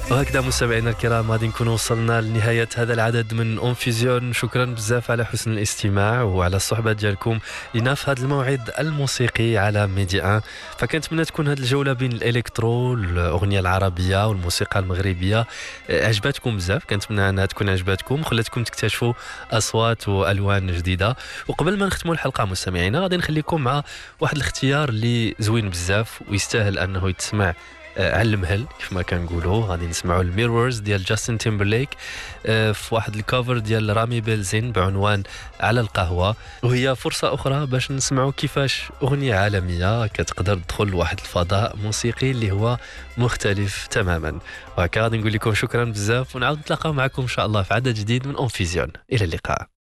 وهكذا مستمعينا الكرام غادي نكون وصلنا لنهاية هذا العدد من أونفيزيون. شكرا بزاف على حسن الاستماع وعلى الصحبة ديالكم لنا في هذا الموعد الموسيقي على ميدي 1. فكنتمنى تكون هذه الجولة بين الإلكترو، الأغنية العربية والموسيقى المغربية عجبتكم بزاف. كنتمنى أنها تكون عجبتكم وخلاتكم تكتشفوا أصوات وألوان جديدة. وقبل ما نختموا الحلقة مستمعينا غادي نخليكم مع واحد الاختيار اللي زوين بزاف ويستاهل أنه يتسمع على المهل كيف ما كنقولوا. غادي نسمعوا الميرورز ديال جاستن تيمبرليك في واحد الكوفر ديال رامي بيلزين بعنوان على القهوة. وهي فرصة أخرى باش نسمعوا كيفاش أغنية عالمية كتقدر تدخل لواحد الفضاء موسيقي اللي هو مختلف تماما. وهكا غادي نقول لكم شكرا بزاف ونعاود نتلاقاو معكم إن شاء الله في عدد جديد من أونفيزيون. إلى اللقاء.